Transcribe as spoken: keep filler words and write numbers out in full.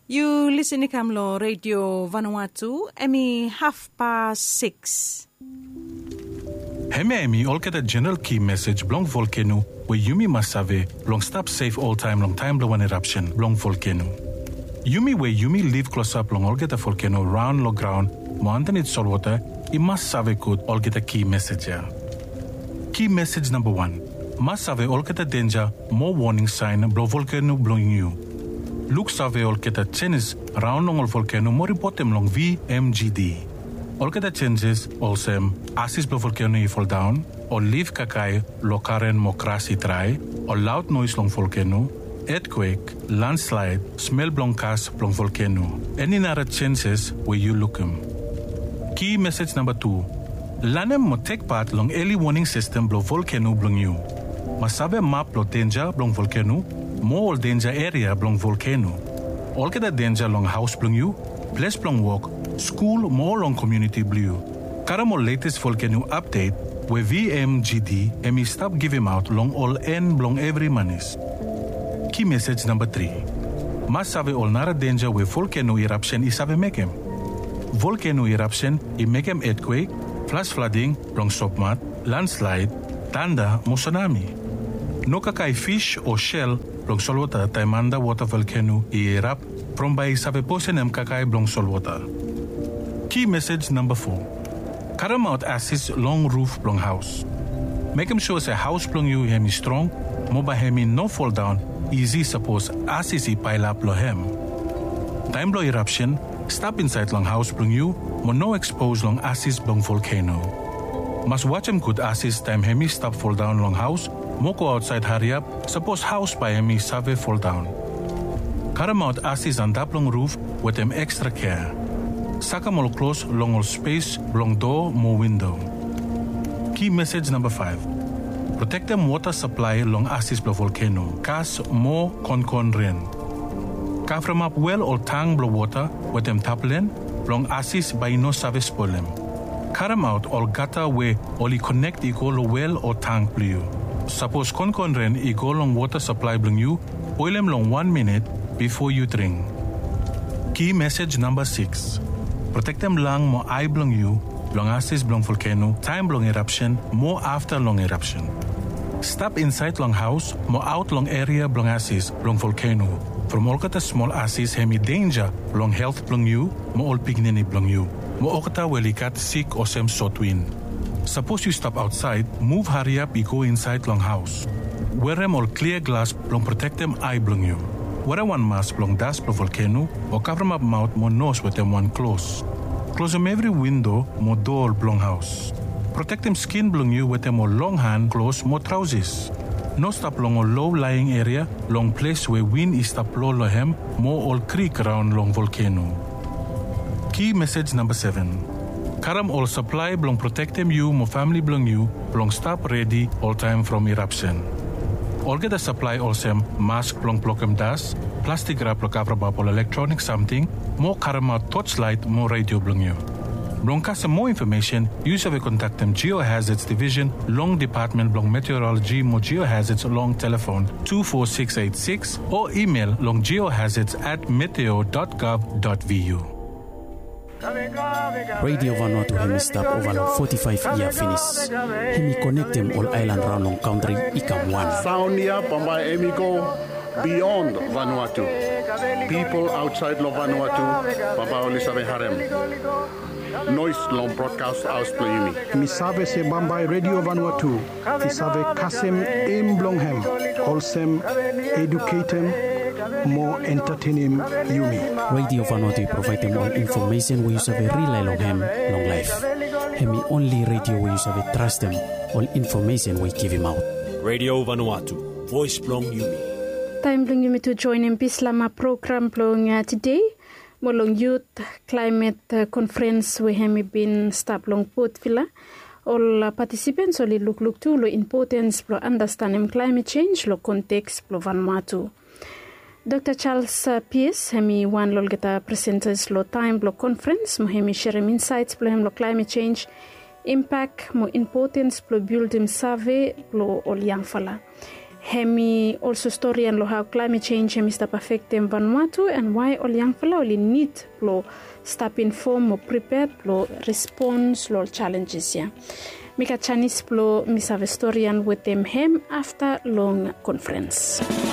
You listen to Kamlo Radio Vanuatu, Emi half past six. Heme emi olketa general key message blong volcano where Yumi Masave long stop safe all time long time blow an eruption blong volcano. Yumi where Yumi live close up long olketa volcano round lo ground mo underneath saltwater I Masave could olketa key message ya. Key message number one. Masave olketa danger more warning sign blow volcano blowing you. Look save olketa changes round long volcano more important long V M G D. Olketa changes also asis blow volcano I fall down or leave kakai lokaren mo krasi try or loud noise long volcano, earthquake, landslide, smell blong kas blong volcano. Any other changes where you look them. Key message number two. Lanem mo take part long early warning system blow volcano blong you. Masabe map blow danger blong volcano, more danger area blong volcano. Olketa danger long house blong you, place blong walk, school more long community blue. Karamo latest volcano update where V M G D emi stop give him out long all end blong every manis. Key message number three. Mas save all nara danger where volcano eruption is save make him. Volcano eruption I make him earthquake, flash flooding, blong sopmat, landslide, tanda, mo tsunami. No kakai fish or shell blong solwater taimanda water volcano I erupt from by save posen em kakai blong solwater. Key message number four. Karam out assist long roof blong house. Make him sure say house blong you hemi strong, moba hemi no fall down, easy suppose assist I pile up lo hem. Time blow eruption, stop inside long house blong you, mo no expose long assist blong volcano. Must watch him good assist time hemi stop fall down long house, mo go outside hurry up, suppose house by hemi save fall down. Karam out assist on top long roof with them extra care. Saka mol close long all space, long door, more window. Key message number five. Protect them water supply long assist blow volcano. Kas more con con rain. Ka from up well or tang blow water with them taplen, long assist by no service problem. Karam out all gata way only connect equal well or tank blue. Suppose con con rain equal long water supply bring you, oil them long one minute before you drink. Key message number six. Protect them long mo eye blong you, long assist blong volcano, time blong eruption, more after long eruption. Stop inside long house, mo out long area blong assist blong volcano. From all kata small assist hemi danger blong health blong you, mo all pignini blong you. Mo okata welikat sick or sem sotwin. Suppose you stop outside, move hurry up you go inside long house. Wear them all clear glass blong protect them eye blong you. Wear one mask blong dust blong volcano or cover up mouth mo nose with them one close. Close them every window mo door blong house. Protect them skin blong you with them more long hand close mo trousers. No stop long or low lying area, long place where wind is stop low lo hem, more all creek around long volcano. Key message number seven. Karam all supply blong protect them you mo family blong you, blong stop ready all time from eruption. All get a supply also mask blong plokem das, plastic wrap lo cover up all electronic something, more karama torchlight, more radio blong you. Blong kasa more information, use have a contact them Geohazards Division, Long Department Blong Meteorology, mo Geohazards long telephone two four six eight six or email long geohazards at meteo dot gov dot v u. Radio Vanuatu hemi stop over long forty-five year finish. Hemi connect them all island round long country ikam one. Sound here Pambai Emiko beyond Vanuatu. People outside lo Vanuatu, Papa Olisabe Harem. Noise long broadcast aus playimi. Misave se Bambai Radio Vanuatu. Isave kasem im blonghem. Olsem educatem. More entertaining Yumi. Radio Vanuatu provide them all information we use of a rely long hem, long life. Hemi only radio we use of a trust them. All information we give him out. Radio Vanuatu, voice blong Yumi. Time blong Yumi to join in Bislama program blong uh, today. Molong youth climate uh, conference we have been stop long Port Villa. All uh, participants only look look to lo importance lo understanding climate change lo context lo Vanuatu. Doctor Charles uh, Pierce hemi one lo geta presenters lo time lo conference mo hemi share insights lo hem lo climate change impact mo importance lo build him survey lo ol yang fala. Hemi also story and lo how climate change hemi stop affecting Vanuatu and why all young fella only need lo stop inform or prepared lo response lo challenges ya. Mika Chinese lo misave story and with them hem after long conference.